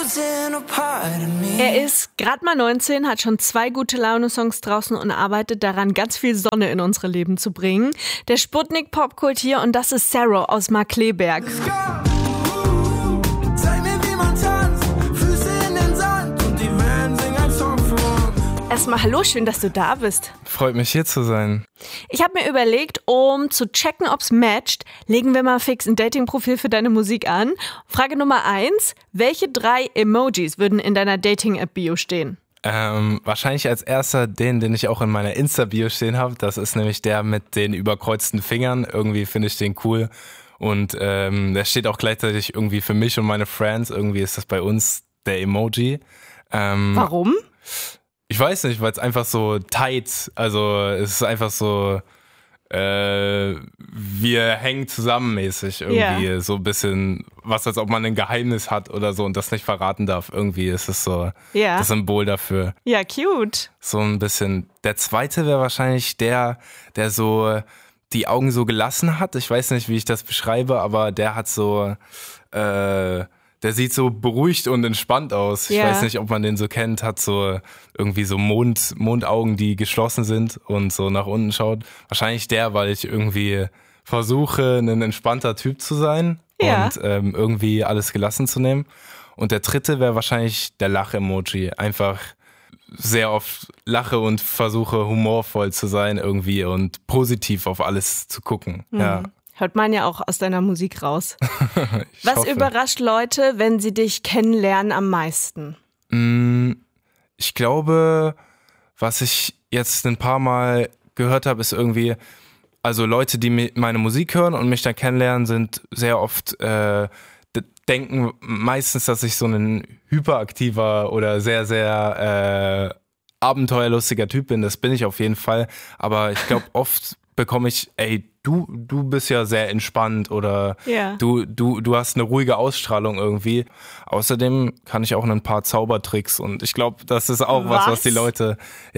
Er ist gerade mal 19, hat schon 2 gute Laune-Songs draußen und arbeitet daran, ganz viel Sonne in unsere Leben zu bringen. Der Sputnik Popkult hier und das ist Sarah aus Markkleeberg. Erstmal hallo, schön, dass du da bist. Freut mich, hier zu sein. Ich habe mir überlegt, um zu checken, ob's matcht, legen wir mal fix ein Dating-Profil für deine Musik an. Frage Nummer 1, welche 3 Emojis würden in deiner Dating-App-Bio stehen? Wahrscheinlich als erster den ich auch in meiner Insta-Bio stehen habe. Das ist nämlich der mit den überkreuzten Fingern. Irgendwie finde ich den cool. Und der steht auch gleichzeitig irgendwie für mich und meine Friends. Irgendwie ist das bei uns der Emoji. Warum? Ich weiß nicht, weil es einfach so tight, also es ist einfach so, wir hängen zusammen mäßig irgendwie, so ein bisschen, was als ob man ein Geheimnis hat oder so und das nicht verraten darf. Irgendwie ist es so das Symbol dafür. Ja, cute. So ein bisschen. Der zweite wäre wahrscheinlich der so die Augen so gelassen hat. Ich weiß nicht, wie ich das beschreibe, aber der hat so, der sieht so beruhigt und entspannt aus. Ich weiß nicht, ob man den so kennt, hat so irgendwie so Mondaugen, die geschlossen sind und so nach unten schaut. Wahrscheinlich der, weil ich irgendwie versuche, ein entspannter Typ zu sein und irgendwie alles gelassen zu nehmen. Und der dritte wäre wahrscheinlich der Lach-Emoji. Einfach sehr oft lache und versuche humorvoll zu sein irgendwie und positiv auf alles zu gucken. Ja. Hört man ja auch aus deiner Musik raus. Was überrascht Leute, wenn sie dich kennenlernen, am meisten? Ich glaube, was ich jetzt ein paar Mal gehört habe, ist irgendwie, also Leute, die meine Musik hören und mich dann kennenlernen, sind sehr oft, denken meistens, dass ich so ein hyperaktiver oder sehr, sehr abenteuerlustiger Typ bin. Das bin ich auf jeden Fall. Aber ich glaube, oft bekomme ich, du bist ja sehr entspannt oder du hast eine ruhige Ausstrahlung irgendwie. Außerdem kann ich auch ein paar Zaubertricks und ich glaube, das ist auch was die Leute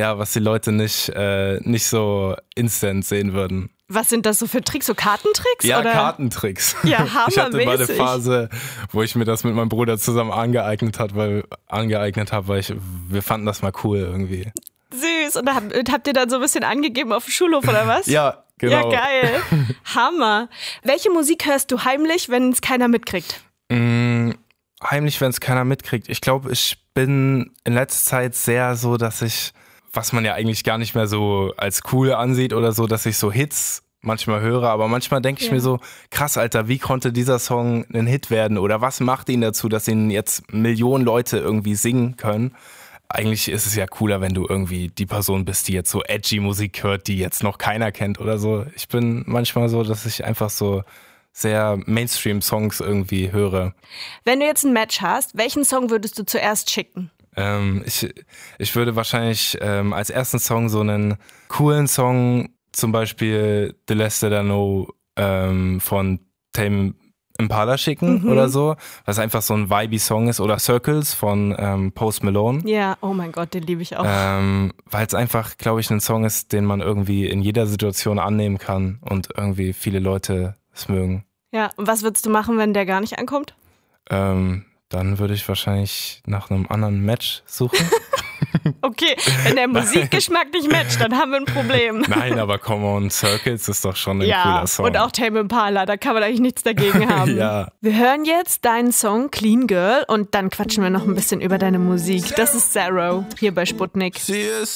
nicht so instant sehen würden. Was sind das so für Tricks? So Kartentricks? Ja, oder? Kartentricks. Ja, hammermäßig. Ich hatte mal eine Phase, wo ich mir das mit meinem Bruder zusammen angeeignet habe, weil wir fanden das mal cool irgendwie. Süß. Und habt ihr dann so ein bisschen angegeben auf dem Schulhof oder was? Ja, genau. Ja, geil. Hammer. Welche Musik hörst du heimlich, wenn es keiner mitkriegt? Heimlich, wenn es keiner mitkriegt. Ich glaube, ich bin in letzter Zeit sehr so, dass ich, was man ja eigentlich gar nicht mehr so als cool ansieht oder so, dass ich so Hits manchmal höre, aber manchmal denke ich mir so, krass, Alter, wie konnte dieser Song ein Hit werden oder was macht ihn dazu, dass ihn jetzt Millionen Leute irgendwie singen können? Eigentlich ist es ja cooler, wenn du irgendwie die Person bist, die jetzt so edgy Musik hört, die jetzt noch keiner kennt oder so. Ich bin manchmal so, dass ich einfach so sehr Mainstream-Songs irgendwie höre. Wenn du jetzt ein Match hast, welchen Song würdest du zuerst schicken? Ich würde wahrscheinlich als ersten Song so einen coolen Song, zum Beispiel The Less That I Know von Tame Impala schicken oder so, was einfach so ein vibey-Song ist, oder Circles von Post Malone. Ja, oh mein Gott, den liebe ich auch. Weil es einfach, glaube ich, ein Song ist, den man irgendwie in jeder Situation annehmen kann und irgendwie viele Leute es mögen. Ja, und was würdest du machen, wenn der gar nicht ankommt? Dann würde ich wahrscheinlich nach einem anderen Match suchen. Okay, wenn der Musikgeschmack nicht matcht, dann haben wir ein Problem. Nein, aber come on, Circles ist doch schon ein cooler Song. Und auch Tame Impala, da kann man eigentlich nichts dagegen haben. Ja. Wir hören jetzt deinen Song Clean Girl und dann quatschen wir noch ein bisschen über deine Musik. Das ist Sarah hier bei Sputnik. Sie ist